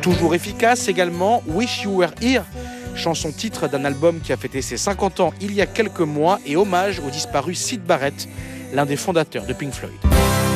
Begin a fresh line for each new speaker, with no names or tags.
Toujours efficace également, Wish You Were Here, chanson titre d'un album qui a fêté ses 50 ans il y a quelques mois et hommage au disparu Syd Barrett, l'un des fondateurs de Pink Floyd.